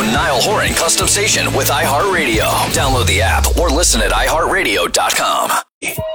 Niall Horan Custom Station with iHeartRadio. Download the app or listen at iHeartRadio.com.